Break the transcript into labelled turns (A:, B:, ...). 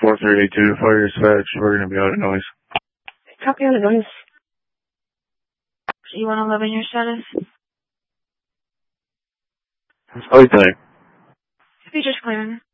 A: 4382, fire dispatch. We're going to be out of noise.
B: Copy on the noise.
C: E111, your status?
A: Oh, thank.
C: Speech is clearing.